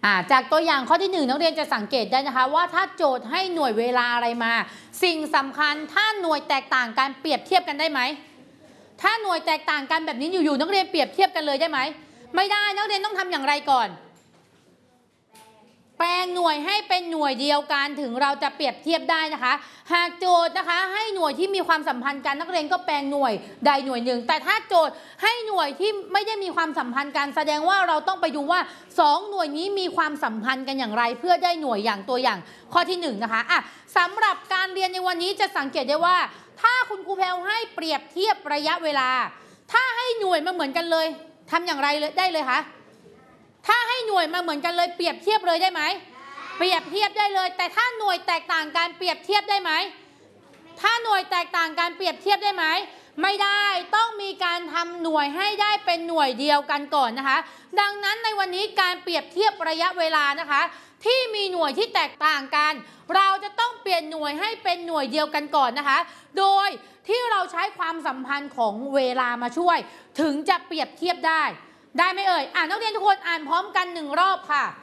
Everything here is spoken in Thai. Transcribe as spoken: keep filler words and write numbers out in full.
จากตัวอย่างข้อที่หนึ่งนักเรียนจะสังเกตได้นะคะว่าถ้าโจทย์ให้หน่วยเวลาอะไรมาสิ่งสำคัญถ้าหน่วยแตกต่างกันเปรียบเทียบกันได้ไหมถ้าหน่วยแตกต่างกันแบบนี้อยู่ๆนักเรียนเปรียบเทียบกันเลยได้ไหมไม่ได้นักเรียนต้องทำอย่างไรก่อนแปลงหน่วยให้เป็นหน่วยเดียวกันถึงเราจะเปรียบเทียบได้นะคะหากโจทย์นะคะให้หน่วยที่มีความสัมพันธ์กันนักเรียนก็แปลงหน่วยใดหน่วยหนึ่งแต่ถ้าโจทย์ให้หน่วยที่ไม่ได้มีความสัมพันธ์กันแสดงว่าเราต้องไปดูว่าสองหน่วยนี้มีความสัมพันธ์กันอย่างไรเพื่อได้หน่วยอย่างตัวอย่างข้อที่หนึ่งนะคะอ่ะสำหรับการเรียนในวันนี้จะสังเกตได้ว่าถ้าคุณครูแพลวให้เปรียบเทียบระยะเวลาถ้าให้หน่วยมาเหมือนกันเลยทำอย่างไรได้เลยคะถ้าให้หน่วยมาเหมือนกันเลยเปรียบเทียบเลยได้ไหมเปรียบเทียบได้เลยแต่ถ้าหน่วยแตกต่างกันเปรียบเทียบได้ไหมถ้าหน่วยแตกต่างกันเปรียบเทียบได้ไหมไม่ได้ต้องมีการทำหน่วยให้ได้เป็นหน่วยเดียวกันก่อนนะคะดังนั้นในวันนี้การเปรียบเทียบระยะเวลานะคะที่มีหน่วยที่แตกต่างกันเราจะต้องเปลี่ยนหน่วยให้เป็นหน่วยเดียวกันก่อนนะคะโดยที่เราใช้ความสัมพันธ์ของเวลามาช่วยถึงจะเปรียบเทียบได้ได้ไหมเอ่ยอ่านนักเรียนทุกคนอ่านพร้อมกันหนึ่งรอบค่ะ